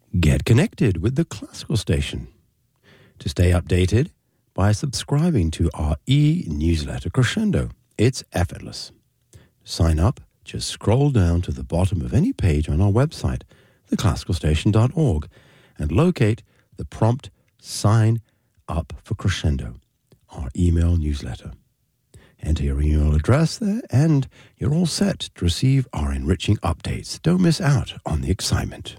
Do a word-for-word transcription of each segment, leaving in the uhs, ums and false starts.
Get connected with the Classical Station. To stay updated, by subscribing to our e-newsletter Crescendo. It's effortless. Sign up, just scroll down to the bottom of any page on our website, the classical station dot org, and locate the prompt Sign Up for Crescendo, our email newsletter. Enter your email address there, and you're all set to receive our enriching updates. Don't miss out on the excitement.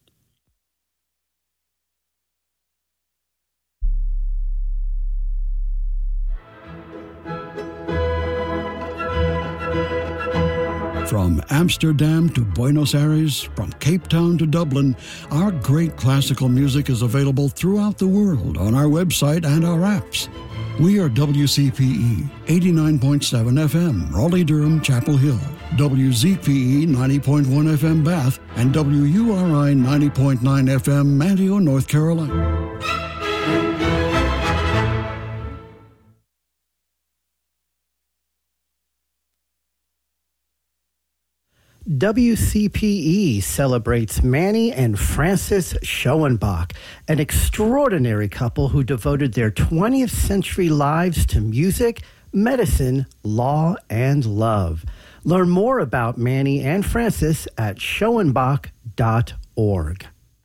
From Amsterdam to Buenos Aires, from Cape Town to Dublin, our great classical music is available throughout the world on our website and our apps. We are W C P E eighty-nine point seven F M, Raleigh-Durham, Chapel Hill, W Z P E ninety point one F M, Bath, and W U R I ninety point nine F M, Manteo, North Carolina. W C P E celebrates Manny and Frances Schoenbach, an extraordinary couple who devoted their twentieth century lives to music, medicine, law, and love. Learn more about Manny and Frances at schoenbach dot org.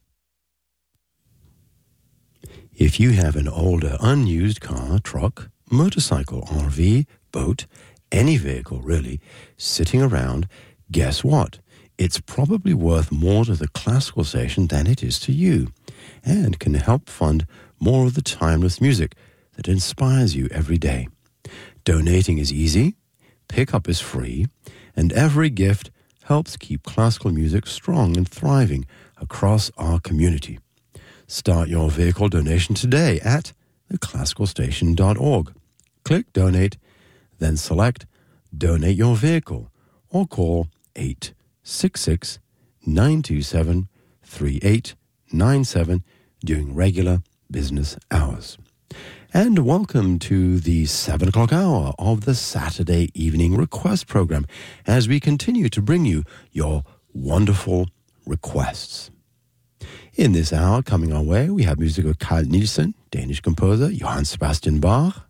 If you have an older, unused car, truck, motorcycle, R V, boat, any vehicle really, sitting around, guess what? It's probably worth more to the Classical Station than it is to you, and can help fund more of the timeless music that inspires you every day. Donating is easy, pickup is free, and every gift helps keep classical music strong and thriving across our community. Start your vehicle donation today at the classical station dot org. Click Donate, then select Donate Your Vehicle, or call eight six six, nine two seven, three eight nine seven during regular business hours. And welcome to the seven o'clock hour of the Saturday Evening Request Program as we continue to bring you your wonderful requests. In this hour, coming our way, we have music of Carl Nielsen, Danish composer, Johann Sebastian Bach,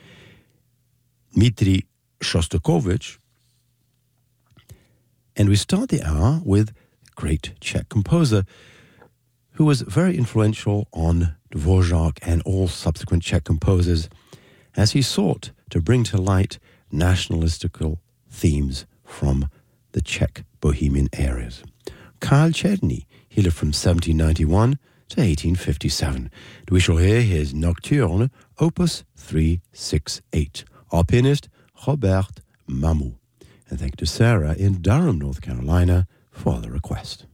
Dmitri Shostakovich, and we start the hour with great Czech composer who was very influential on Dvorak and all subsequent Czech composers as he sought to bring to light nationalistical themes from the Czech Bohemian areas. Karl Czerny, he lived from seventeen ninety-one to eighteen fifty-seven. We shall hear his Nocturne, Opus three sixty-eight. Our pianist, Robert Mamou. And thank you to Sarah in Durham, North Carolina, for the request.